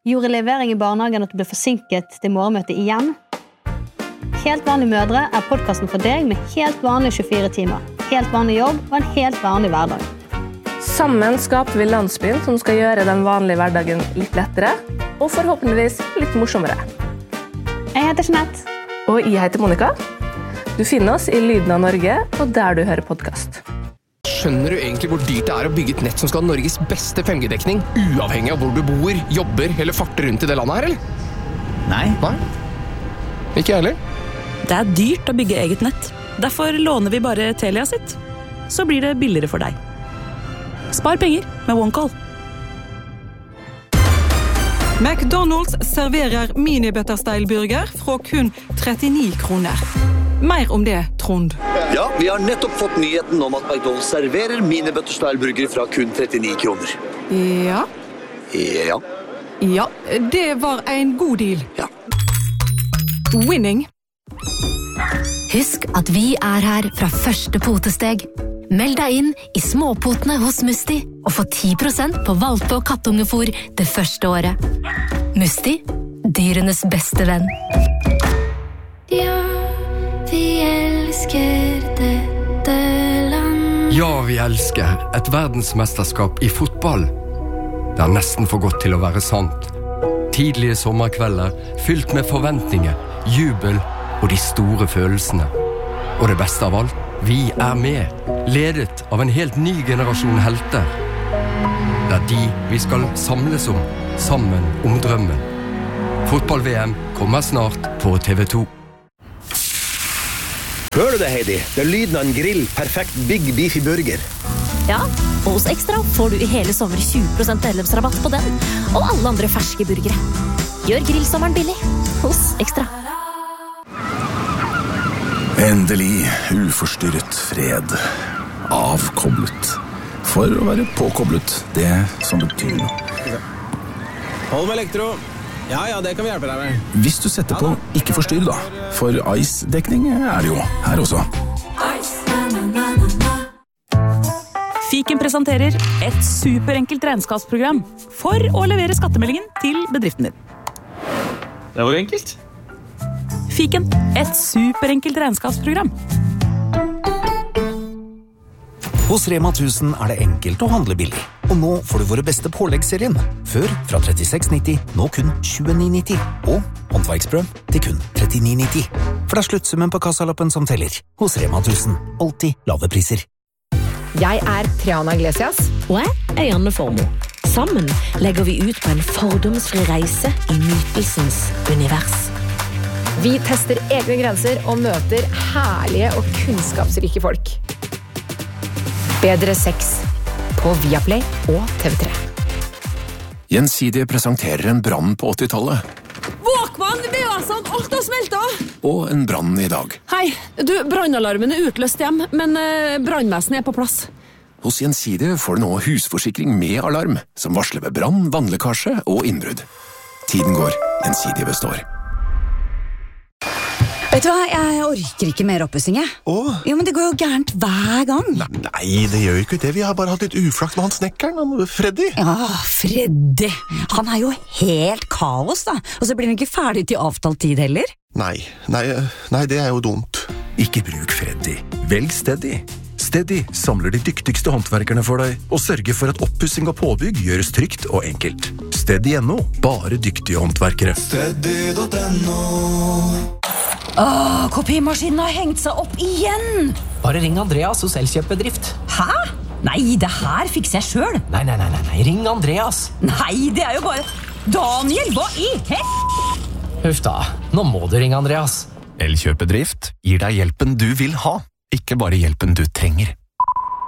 Gjorde levering I barnehagen at du ble forsinket til morgenmøtet igjen? Helt vanlige mødre podcasten for deg med helt vanlige 24 timer, helt vanlig jobb og en helt vanlig hverdag. Sammen skaper vi landsbyen som skal gjøre den vanlige hverdagen litt lettere, og forhåpentligvis litt morsommere. Jeg heter Jeanette. Og jeg heter Monica. Du finner oss I Lyden av Norge, og der du hører podcast. Skjønner du egentlig hvor dyrt det å bygge et nett som skal ha Norges beste 5G-dekning, uavhengig av hvor du bor, jobber eller farter rundt I det landet her, eller? Nei. Ikke jeg heller. Det dyrt å bygge eget nett. Derfor låner vi bare Telia sitt. Så blir det billigere for deg. Spar penger med OneCall. McDonald's serverer mini-butterstyle-burger fra kun 39 kroner. Mer om det, Trond. Ja, vi har nettopp fått nyheten om at McDonald's serverer mini-butterstyle-burger fra kun 39 kroner. Ja. Ja. Ja, det var en god deal. Ja. Winning. Husk at vi her fra første potesteg. Meld deg inn I småpotene hos Musti og få 10% på valpe- og kattungefôr det første året. Musti, dyrenes beste venn. Ja, vi elsker dette land. Ja, vi elsker et verdensmesterskap I fotball. Det nesten for godt til å være sant. Tidlige sommerkvelder, fylt med forventninger, jubel og de store følelsene. Og det beste av alt, vi med, ledet av en helt ny generasjon helter. Det de vi skal samles om, sammen om drømmen. Fotball-VM kommer snart på TV2. Hører du det, Heidi? Det lyden av en grill, perfekt Big Beefy burger. Ja, og hos Extra får du I hele sommer 20% medlemsrabatt på den, og alle andre ferske burgere. Gjør grillsommeren billig hos Extra. Endelig uforstyrret fred. Avkoblet. For å være påkoblet, det som betyr noe. Hold med elektro. Ja, det kan vi hjelpe deg med. Hvis du setter på ikke forstyrr da, for ice-dekning det jo her også. Fiken presenterer et superenkelt regnskapsprogram for å levere skattemeldingen til bedriften din. Det var enkelt. Fiken, et superenkelt regnskapsprogram. Hos Rema 1000 det enkelt å handle billig. Og nå får du våre beste påleggsserien. Før fra 36,90, nå kun 29,90. Og håndverksbrød til kun 39,90. For det sluttsummen på kassalappen som teller. Hos Rema 1000, alltid lave priser. Jeg Triana Iglesias. Og jeg Janne Formoe. Sammen legger vi ut på en fordomsfri reise I nytelsens univers. Vi tester egne grenser og møter herlige og kunnskapsrike folk. Bedre sex på Viaplay og TV3. Gjensidige presenterer en brann på 80-tallet. Walkman, det jo sånn, alt har smeltet. Og en brann I dag. Hei, du, brannalarmen utløst hjem, men brannvesenet på plass. Hos Gjensidige får du nå husforsikring med alarm, som varsler ved brann, vannlekkasje og innbrudd. Tiden går, Gjensidige består. Vet du hva, jeg orker ikke mer oppussing, jeg. Jo, men det går jo gærent hver gang. Nei, det gjør jo ikke det. Vi har bare hatt litt uflaks med han snekkeren, Freddy. Ja, Freddy. Han jo helt kaos, da. Og så blir han ikke ferdig til avtalt tid heller. Nei, det jo dumt. Ikke bruk Freddy. Velg Steady. Steady samler de dyktigste håndverkerne for deg og sørger for at oppussing og påbygg gjøres trygt og enkelt. Steady.no. Bare dyktige håndverkere. Steady.no. Kopimaskinen har hengt seg opp igjen. Bare ring Andreas hos Elkjøp-bedrift. Hæ? Nei, det her fikser jeg selv. Nei, ring Andreas. Nei, det jo bare... Daniel, hva I Huff da, nå må du ringe Andreas. Elkjøp-bedrift gir deg hjelpen du vil ha, ikke bare hjelpen du trenger.